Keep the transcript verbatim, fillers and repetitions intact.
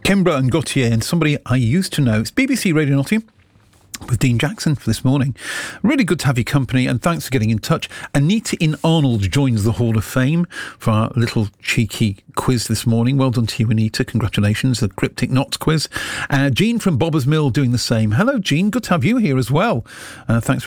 Kimbra and Gautier and somebody I used to know. It's B B C Radio Nottingham with Dean Jackson for this morning. Really good to have your company, and thanks for getting in touch. Anita in Arnold joins the Hall of Fame for our little cheeky quiz this morning. Well done to you, Anita. Congratulations, the Cryptic Knots quiz. Uh, Jean from Bobber's Mill doing the same. Hello, Jean. Good to have you here as well. Uh, thanks